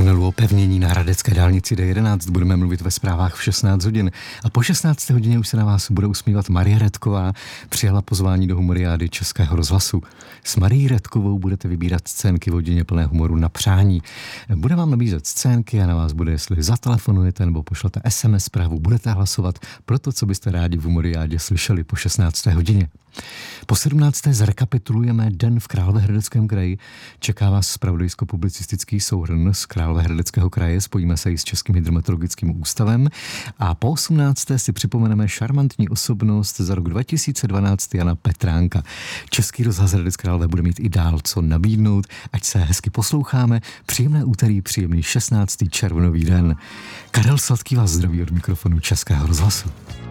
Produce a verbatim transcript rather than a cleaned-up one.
tunelu opevnění na hradecké dálnici D jedenáct budeme mluvit ve zprávách v šestnáct hodin. A po šestnácté hodině už se na vás bude usmívat Marie Redková. Přijala pozvání do humoriády Českého rozhlasu. S Marií Redkovou budete vybírat scénky v hodině plné humoru na přání. Bude vám nabízet scénky a na vás bude, jestli zatelefonujete nebo pošlete es em es zprávu, budete hlasovat pro to, co byste rádi v humoriádě slyšeli po šestnácté hodině. Po sedmnácté zrekapitulujeme Den v Královéhradeckém kraji. Čeká vás zpravodajsko-publicistický souhrn z Královéhradeckého kraje, spojíme se i s Českým hydrometeorologickým ústavem a po osmnácté si připomeneme šarmantní osobnost za rok dva tisíce dvanáct Jana Petránka. Český rozhlas Hradec Králové bude mít i dál co nabídnout, ať se hezky posloucháme. Příjemné úterý, příjemný šestnáctý červnový den. Karel Sladký vás zdraví od mikrofonu Českého rozhlasu.